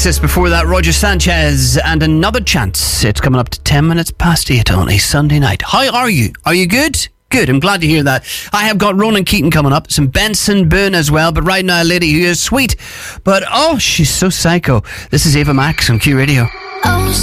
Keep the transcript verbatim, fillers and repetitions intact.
Just before that, Roger Sanchez and Another Chance. It's coming up to ten minutes past eight on a Sunday night. How are you? Are you good? Good, I'm glad to hear that. I have got Ronan Keaton coming up, some Benson Boone as well, but right now a lady who is sweet, but oh, she's so psycho. This is Ava Max on Q Radio. Oh.